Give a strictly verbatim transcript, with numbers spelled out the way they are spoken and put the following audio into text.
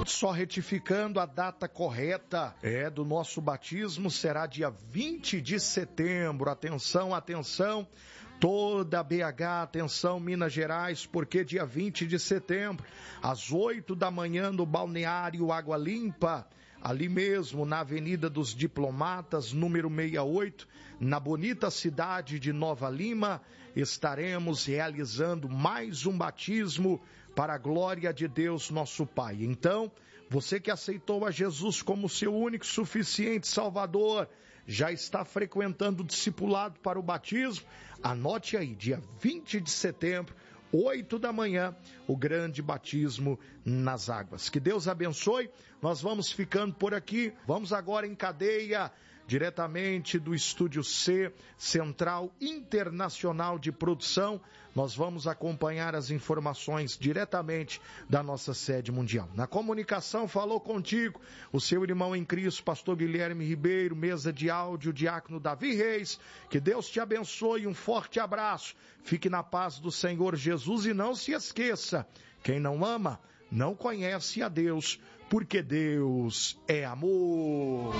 Só retificando a data correta é do nosso batismo, será dia vinte de setembro. Atenção, atenção, toda a B H, atenção Minas Gerais, porque dia vinte de setembro, às oito da manhã no Balneário Água Limpa, ali mesmo na Avenida dos Diplomatas, número sessenta e oito, na bonita cidade de Nova Lima, estaremos realizando mais um batismo para a glória de Deus nosso Pai. Então, você que aceitou a Jesus como seu único e suficiente Salvador, já está frequentando o discipulado para o batismo, anote aí, dia vinte de setembro, oito da manhã, o grande batismo nas águas. Que Deus abençoe, nós vamos ficando por aqui, vamos agora em cadeia, diretamente do Estúdio C, Central Internacional de Produção, nós vamos acompanhar as informações diretamente da nossa sede mundial. Na comunicação falou contigo o seu irmão em Cristo, pastor Guilherme Ribeiro, mesa de áudio, diácono Davi Reis, que Deus te abençoe, um forte abraço, fique na paz do Senhor Jesus e não se esqueça, quem não ama, não conhece a Deus, porque Deus é amor.